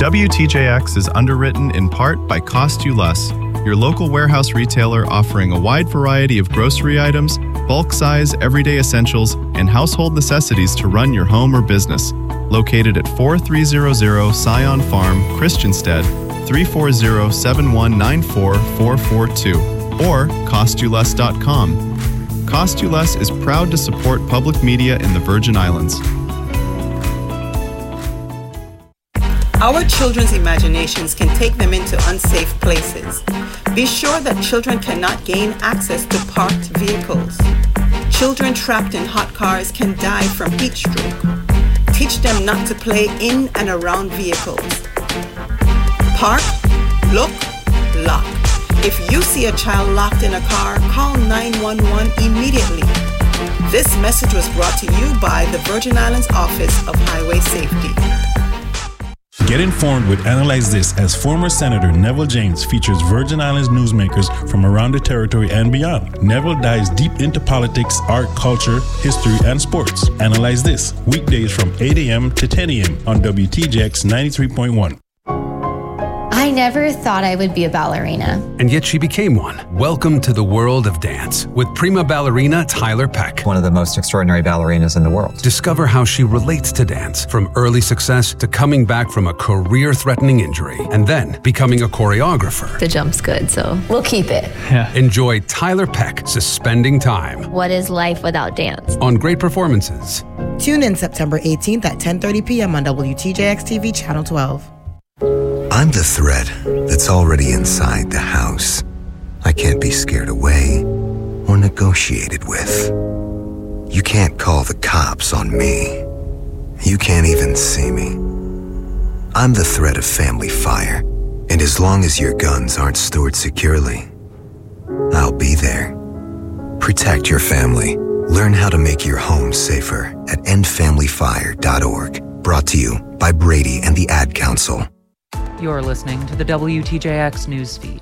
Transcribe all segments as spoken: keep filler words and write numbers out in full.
W T J X is underwritten in part by Cost You Less, your local warehouse retailer offering a wide variety of grocery items, bulk size, everyday essentials, and household necessities to run your home or business. Located at forty-three hundred Scion Farm, Christiansted, three four zero, seven one nine four, four four two, or cost you less dot com. Cost You Less is proud to support public media in the Virgin Islands. Our children's imaginations can take them into unsafe places. Be sure that children cannot gain access to parked vehicles. Children trapped in hot cars can die from heat stroke. Teach them not to play in and around vehicles. Park, look, lock. If you see a child locked in a car, call nine one one immediately. This message was brought to you by the Virgin Islands Office of Highway Safety. Get informed with Analyze This, as former Senator Neville James features Virgin Islands newsmakers from around the territory and beyond. Neville dives deep into politics, art, culture, history, and sports. Analyze This, weekdays from eight a.m. to ten a.m. on W T J X ninety-three point one. I never thought I would be a ballerina. And yet she became one. Welcome to the world of dance with prima ballerina Tyler Peck. One of the most extraordinary ballerinas in the world. Discover how she relates to dance, from early success to coming back from a career-threatening injury, and then becoming a choreographer. The jump's good, so we'll keep it. Yeah. Enjoy Tyler Peck, Suspending Time. What is life without dance? On Great Performances. Tune in September eighteenth at ten thirty p.m. on W T J X T V Channel twelve. I'm the threat that's already inside the house. I can't be scared away or negotiated with. You can't call the cops on me. You can't even see me. I'm the threat of family fire, and as long as your guns aren't stored securely, I'll be there. Protect your family. Learn how to make your home safer at end family fire dot org. Brought to you by Brady and the Ad Council. You're listening to the W T J X newsfeed.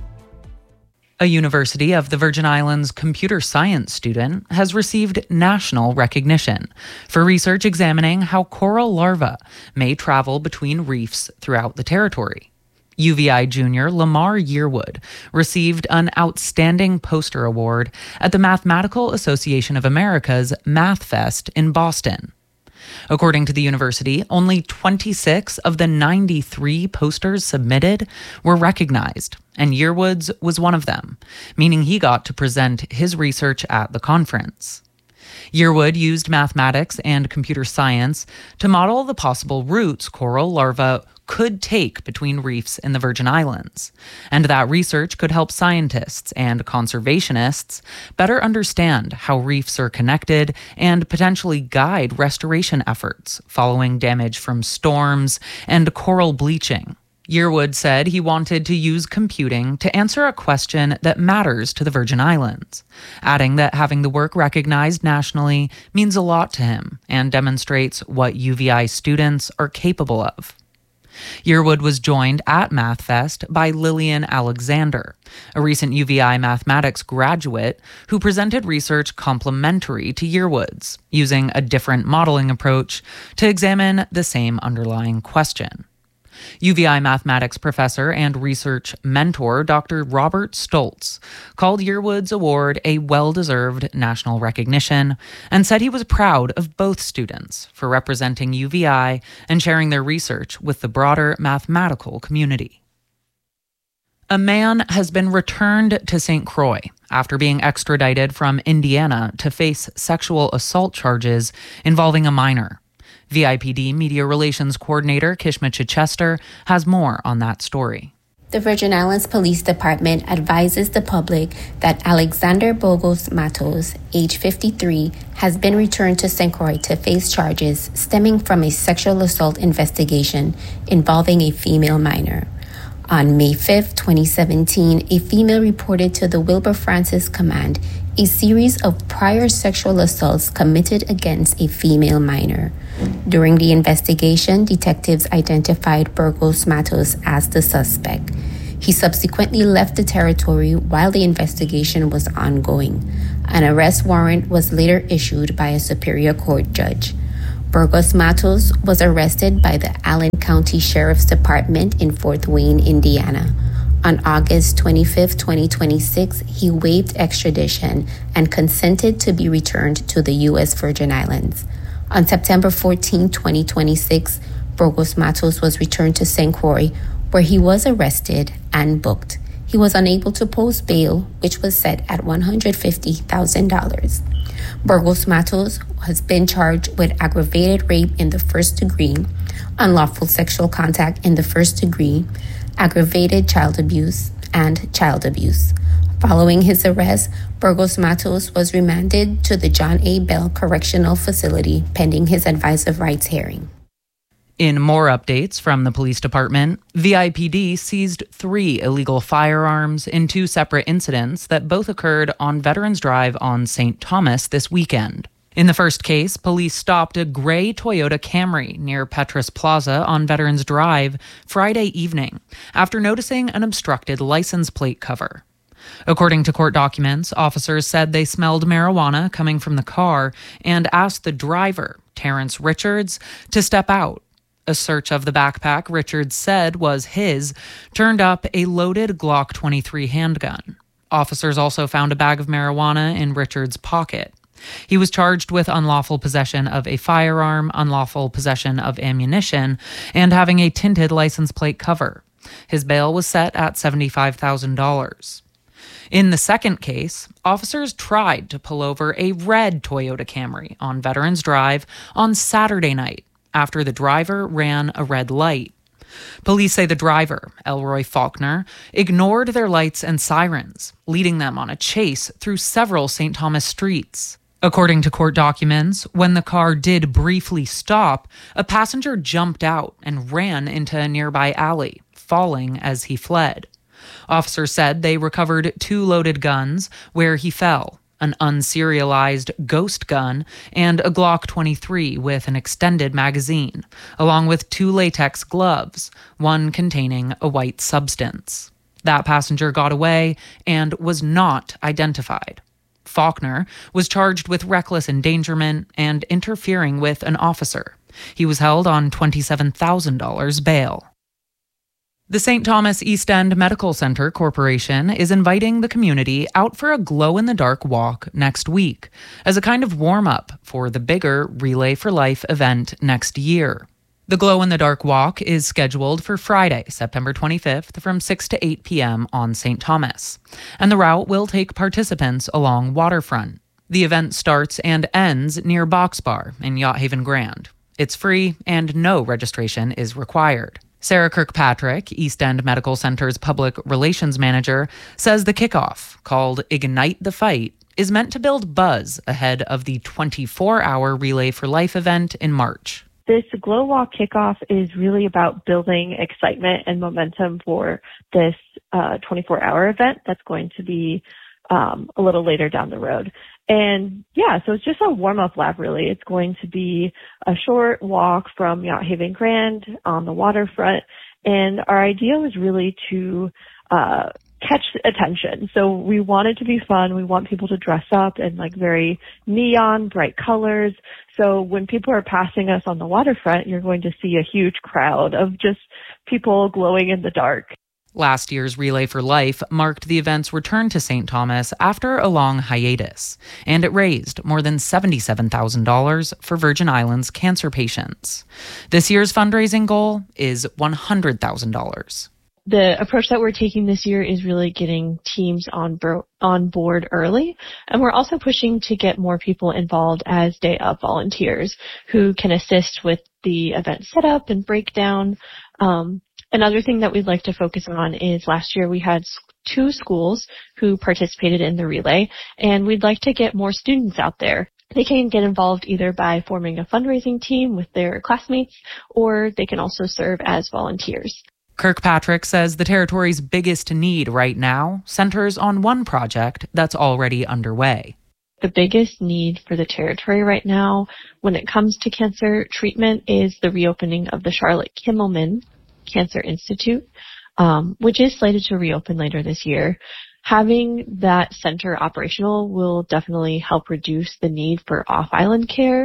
A University of the Virgin Islands computer science student has received national recognition for research examining how coral larvae may travel between reefs throughout the territory. U V I junior Lamar Yearwood received an Outstanding Poster Award at the Mathematical Association of America's Math Fest in Boston. According to the university, only twenty-six of the ninety-three posters submitted were recognized, and Yearwood's was one of them, meaning he got to present his research at the conference. Yearwood used mathematics and computer science to model the possible routes coral larvae could take between reefs in the Virgin Islands, and that research could help scientists and conservationists better understand how reefs are connected and potentially guide restoration efforts following damage from storms and coral bleaching. Yearwood said he wanted to use computing to answer a question that matters to the Virgin Islands, adding that having the work recognized nationally means a lot to him and demonstrates what U V I students are capable of. Yearwood was joined at MathFest by Lillian Alexander, a recent U V I mathematics graduate who presented research complementary to Yearwood's, using a different modeling approach to examine the same underlying question. U V I mathematics professor and research mentor Doctor Robert Stoltz called Yearwood's award a well-deserved national recognition and said he was proud of both students for representing U V I and sharing their research with the broader mathematical community. A man has been returned to Saint Croix after being extradited from Indiana to face sexual assault charges involving a minor. V I P D Media Relations Coordinator Kishma Chichester has more on that story. The Virgin Islands Police Department advises the public that Alexander Bogos Matos, age fifty-three, has been returned to Saint Croix to face charges stemming from a sexual assault investigation involving a female minor. On May fifth, twenty seventeen, a female reported to the Wilbur Francis Command a series of prior sexual assaults committed against a female minor. During the investigation, detectives identified Burgos Matos as the suspect. He subsequently left the territory while the investigation was ongoing. An arrest warrant was later issued by a Superior Court judge. Burgos Matos was arrested by the Allen County Sheriff's Department in Fort Wayne, Indiana. On August twenty-fifth, twenty twenty-six, he waived extradition and consented to be returned to the U S Virgin Islands. On September fourteenth, twenty twenty-six, Burgos Matos was returned to Saint Croix, where he was arrested and booked. He was unable to post bail, which was set at one hundred fifty thousand dollars. Burgos Matos has been charged with aggravated rape in the first degree, unlawful sexual contact in the first degree, aggravated child abuse, and child abuse. Following his arrest, Burgos Matos was remanded to the John A. Bell Correctional Facility pending his advice of rights hearing. In more updates from the police department, V I P D seized three illegal firearms in two separate incidents that both occurred on Veterans Drive on Saint Thomas this weekend. In the first case, police stopped a gray Toyota Camry near Petrus Plaza on Veterans Drive Friday evening after noticing an obstructed license plate cover. According to court documents, officers said they smelled marijuana coming from the car and asked the driver, Terrence Richards, to step out. A search of the backpack Richards said was his turned up a loaded Glock twenty-three handgun. Officers also found a bag of marijuana in Richards' pocket. He was charged with unlawful possession of a firearm, unlawful possession of ammunition, and having a tinted license plate cover. His bail was set at seventy-five thousand dollars. In the second case, officers tried to pull over a red Toyota Camry on Veterans Drive on Saturday night after the driver ran a red light. Police say the driver, Elroy Faulkner, ignored their lights and sirens, leading them on a chase through several Saint Thomas streets. According to court documents, when the car did briefly stop, a passenger jumped out and ran into a nearby alley, falling as he fled. Officers said they recovered two loaded guns where he fell, an unserialized ghost gun, and a Glock twenty-three with an extended magazine, along with two latex gloves, one containing a white substance. That passenger got away and was not identified. Faulkner was charged with reckless endangerment and interfering with an officer. He was held on twenty-seven thousand dollars bail. The Saint Thomas East End Medical Center Corporation is inviting the community out for a glow-in-the-dark walk next week as a kind of warm-up for the bigger Relay for Life event next year. The glow-in-the-dark walk is scheduled for Friday, September twenty-fifth from six to eight p.m. on Saint Thomas, and the route will take participants along waterfront. The event starts and ends near Box Bar in Yacht Haven Grand. It's free and no registration is required. Sarah Kirkpatrick, East End Medical Center's public relations manager, says the kickoff, called Ignite the Fight, is meant to build buzz ahead of the twenty-four hour Relay for Life event in March. This Glow Walk kickoff is really about building excitement and momentum for this uh, twenty-four hour event that's going to be um, a little later down the road. And yeah, so it's just a warm-up lap, really. It's going to be a short walk from Yacht Haven Grand on the waterfront. And our idea was really to uh catch attention. So we want it to be fun. We want people to dress up in like very neon, bright colors. So when people are passing us on the waterfront, you're going to see a huge crowd of just people glowing in the dark. Last year's Relay for Life marked the event's return to Saint Thomas after a long hiatus, and it raised more than seventy-seven thousand dollars for Virgin Islands cancer patients. This year's fundraising goal is one hundred thousand dollars. The approach that we're taking this year is really getting teams on bro- on board early, and we're also pushing to get more people involved as day of volunteers who can assist with the event setup and breakdown. Um, another thing that we'd like to focus on is last year we had two schools who participated in the relay, and we'd like to get more students out there. They can get involved either by forming a fundraising team with their classmates, or they can also serve as volunteers. Kirkpatrick says the territory's biggest need right now centers on one project that's already underway. The biggest need for the territory right now when it comes to cancer treatment is the reopening of the Charlotte Kimmelman Cancer Institute, um, which is slated to reopen later this year. Having that center operational will definitely help reduce the need for off-island care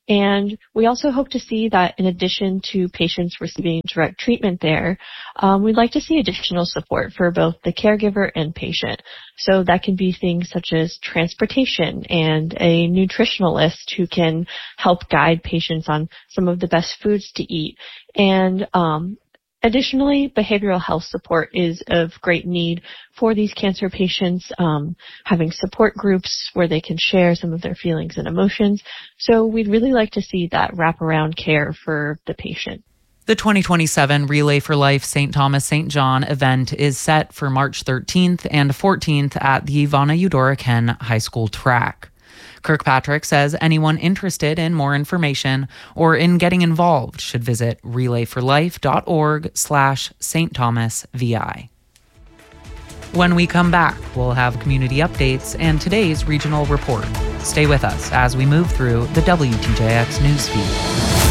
And we also hope to see that in addition to patients receiving direct treatment there, um, we'd like to see additional support for both the caregiver and patient. So that can be things such as transportation and a nutritionalist who can help guide patients on some of the best foods to eat. And um, additionally, behavioral health support is of great need for these cancer patients, um, having support groups where they can share some of their feelings and emotions. So we'd really like to see that wraparound care for the patient. The twenty twenty-seven Relay for Life Saint Thomas Saint John event is set for March thirteenth and fourteenth at the Ivana Eudora Ken High School track. Kirkpatrick says anyone interested in more information or in getting involved should visit relayforlife.org slash St. Thomas VI. When we come back, we'll have community updates and today's regional report. Stay with us as we move through the W T J X newsfeed.